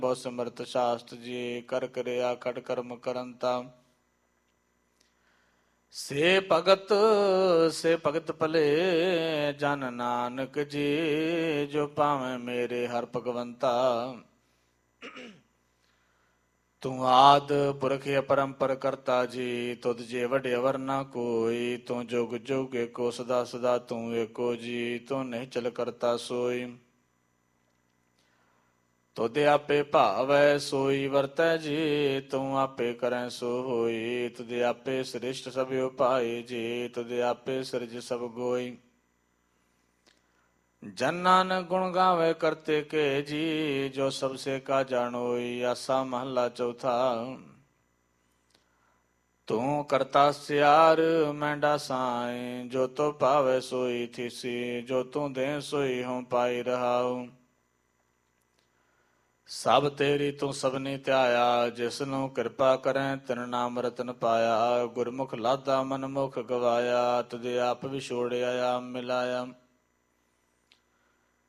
ਬਹੁ ਸਿਮਰਤ ਸ਼ਾਸਤ ਜੀ। ਕਰ ਕਿਰਿਆ ਕਟ ਕਰਮ ਕਰੰਤਾ ਸੇ ਭਗਤ ਭਲੇ ਜਨ ਨਾਨਕ ਜੀ। ਜੋ ਭਾਵੇਂ ਮੇਰੇ ਹਰ ਭਗਵੰਤਾ ਤੂੰ ਆਦ ਪੁਰਖ ਅਪਰੰਪਰ ਕਰਤਾ ਜੀ। ਤੁਧ ਜੇ ਵੱਡੇ ਅਵਰ ਨਾ ਕੋਈ। ਤੂੰ ਜੁਗ ਜੁਗ ਏਕੋ ਸਦਾ ਸਦਾ ਤੂੰ ਏਕੋ ਜੀ। ਤੂੰ ਨਹੀਂ ਚਲ ਕਰਤਾ ਸੋਈ। ਤੁਧ ਆਪੇ ਭਾਵੈ ਸੋਈ ਵਰਤੈ ਜੀ। ਤੂੰ ਆਪੇ ਕਰੈ ਸੋ ਹੋਈ। ਤੁਧ ਆਪੇ ਸ੍ਰਿਸ਼ਟ ਸਭ ਉਪਾਏ ਜੀ। ਤੁਧ ਆਪੇ ਸਿਰਜ ਸਭ ਗੋਈ। ਜਨ ਨਾਨਕ ਗੁਣ ਗਾਵੇ ਕਰਤੇ ਕੇ ਜੀ। ਜੋ ਸਭ ਸੇ ਕਾ ਜਾਣੋਈ। ਆਸਾ ਮਹਲਾ ਚੌਥਾ। ਤੂੰ ਕਰਤਾ ਸਿਆਰ ਮੈਂਡਾ ਸਾਈ। ਜੋ ਤੋ ਭਾਵੇ ਸੋਈ ਥੀਸੀ। ਜੋ ਤੂੰ ਦੇ ਸੋਈ ਹਉ ਪਾਈ ਰਹਾਉ। ਸਭ ਤੇਰੀ ਤੂੰ ਸਭਨੀ ਧਿਆਇਆ। ਜਿਸ ਨੂੰ ਕਿਰਪਾ ਕਰੈ ਤਿਨ ਨਾਮ ਰਤਨ ਪਾਇਆ। ਗੁਰਮੁਖ ਲਾਦਾ ਮਨ ਮੁਖ ਗਵਾਇਆ। ਤੁਧ ਆਪ ਵਿਛੋੜਿਆ ਆਪ ਮਿਲਾਇਆ।